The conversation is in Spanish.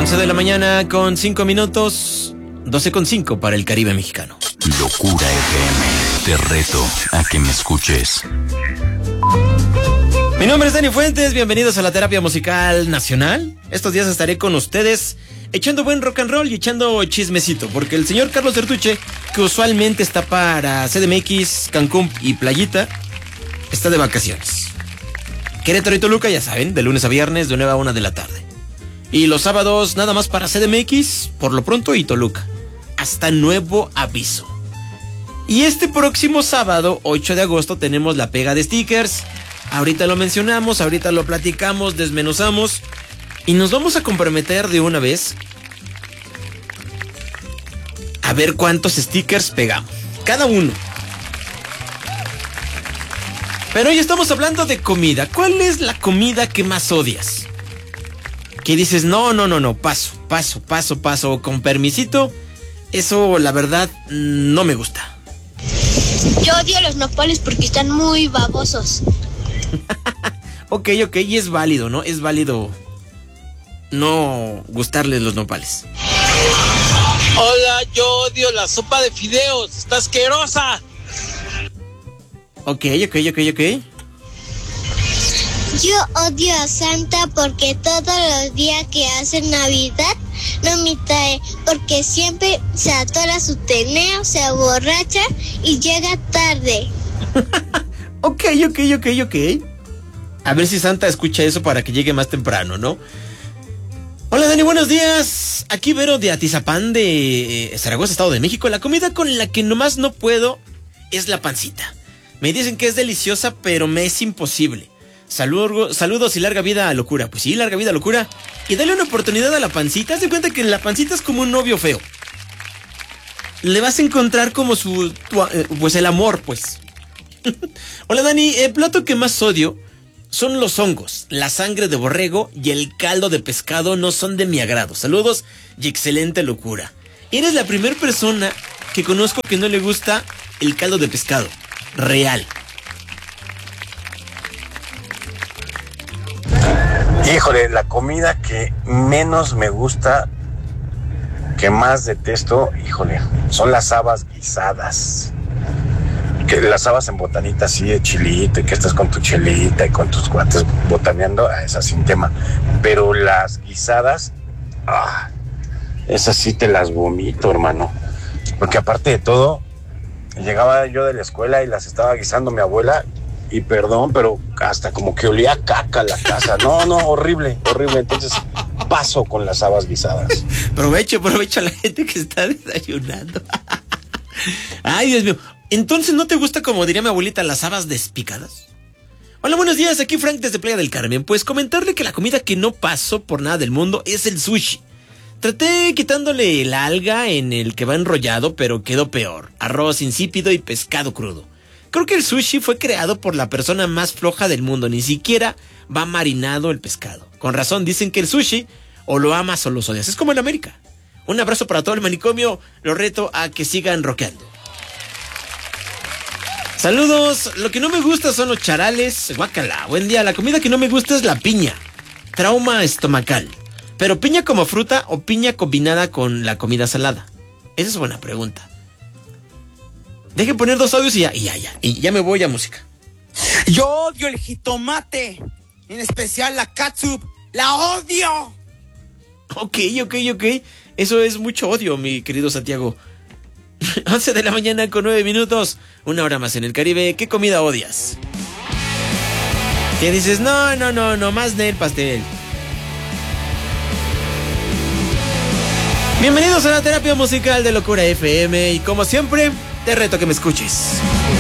11 de la mañana con 5 minutos, 12:05 para el Caribe mexicano. Locura FM, te reto a que me escuches. Mi nombre es Dani Fuentes, bienvenidos a la Terapia Musical Nacional. Estos días estaré con ustedes echando buen rock and roll y echando chismecito, porque el señor Carlos Sertuche, que usualmente está para CDMX, Cancún y Playita, está de vacaciones. Querétaro y Toluca, ya saben, de lunes a viernes de 9 a 1 de la tarde. Y los sábados nada más para CDMX, por lo pronto, y Toluca. Hasta nuevo aviso. Y este próximo sábado, 8 de agosto, tenemos la pega de stickers. Ahorita lo mencionamos, ahorita lo platicamos, desmenuzamos. Y nos vamos a comprometer de una vez a ver cuántos stickers pegamos. Cada uno. Pero hoy estamos hablando de comida. ¿Cuál es la comida que más odias? Que dices, no, paso, con permisito. Eso, la verdad, no me gusta. Yo odio los nopales porque están muy babosos. Ok, y es válido, ¿no? Es válido no gustarles los nopales. Hola, yo odio la sopa de fideos, está asquerosa. Ok. Yo odio a Santa porque todos los días que hace Navidad no me trae, porque siempre se atora su trineo, se aborracha y llega tarde. Ok. A ver si Santa escucha eso para que llegue más temprano, ¿no? Hola Dani, buenos días. Aquí Vero de Atizapán de Zaragoza, Estado de México. La comida con la que nomás no puedo es la pancita. Me dicen que es deliciosa, pero me es imposible. Saludos y larga vida a Locura. Pues sí, larga vida a Locura. Y dale una oportunidad a la pancita. Haz de cuenta que la pancita es como un novio feo. Le vas a encontrar como pues el amor, pues. Hola Dani, el plato que más odio son los hongos, la sangre de borrego y el caldo de pescado no son de mi agrado. Saludos y excelente Locura. Eres la primera persona que conozco que no le gusta el caldo de pescado. Real. Híjole, la comida que menos me gusta, que más detesto, híjole, son las habas guisadas. Que las habas en botanita así de chilito, y que estás con tu chelita y con tus cuates botaneando, esas sin tema. Pero las guisadas, esas sí te las vomito, hermano. Porque aparte de todo, llegaba yo de la escuela y las estaba guisando mi abuela, y perdón, pero hasta como que olía a caca la casa. No, horrible. Entonces paso con las habas guisadas. Provecho a la gente que está desayunando. Ay, Dios mío. Entonces, ¿no te gusta, como diría mi abuelita, las habas despicadas? Hola, buenos días, aquí Frank desde Playa del Carmen. Pues comentarle que la comida que no paso por nada del mundo es el sushi. Traté quitándole la alga en el que va enrollado, pero quedó peor. Arroz insípido y pescado crudo. Creo que el sushi fue creado por la persona más floja del mundo. Ni siquiera va marinado el pescado. Con razón dicen que el sushi o lo amas o lo odias. Es como en América. Un abrazo para todo el manicomio. Los reto a que sigan rockeando. Saludos. Lo que no me gusta son los charales. Guácala. Buen día. La comida que no me gusta es la piña. Trauma estomacal. Pero piña como fruta o piña combinada con la comida salada. Esa es buena pregunta. Dejen poner 2 audios y ya me voy a música. Yo odio el jitomate, en especial la catsup. ¡La odio! Ok. Eso es mucho odio, mi querido Santiago. 11 de la mañana con 9 minutos. Una hora más en el Caribe. ¿Qué comida odias? ¿Qué dices? No, más del pastel. Bienvenidos a la Terapia Musical de Locura FM. Y como siempre, te reto a que me escuches.